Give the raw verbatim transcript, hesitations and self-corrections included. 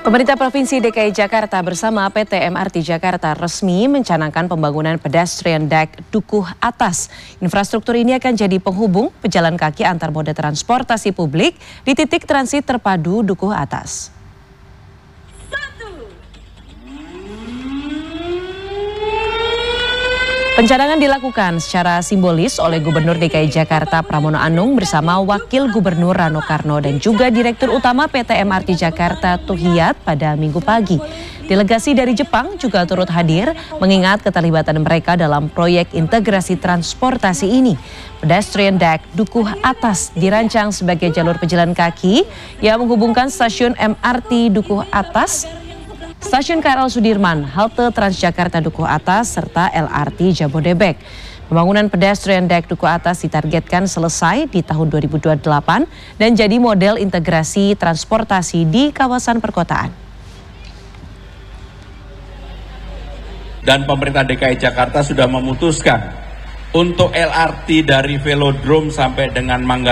Pemerintah Provinsi D K I Jakarta bersama P T M R T Jakarta resmi mencanangkan pembangunan pedestrian deck Dukuh Atas. Infrastruktur ini akan jadi penghubung pejalan kaki antar moda transportasi publik di titik transit terpadu Dukuh Atas. Pencanangan dilakukan secara simbolis oleh Gubernur D K I Jakarta Pramono Anung bersama Wakil Gubernur Rano Karno dan juga Direktur Utama P T M R T Jakarta Tuhiyat pada Minggu pagi. Delegasi dari Jepang juga turut hadir mengingat keterlibatan mereka dalam proyek integrasi transportasi ini. Pedestrian deck Dukuh Atas dirancang sebagai jalur pejalan kaki yang menghubungkan stasiun M R T Dukuh Atas, Stasiun K R L Sudirman, halte Transjakarta Dukuh Atas, serta L R T Jabodebek. Pembangunan pedestrian deck Dukuh Atas ditargetkan selesai di tahun dua ribu dua puluh delapan dan jadi model integrasi transportasi di kawasan perkotaan. Dan pemerintah D K I Jakarta sudah memutuskan untuk L R T dari Velodrome sampai dengan Manggarai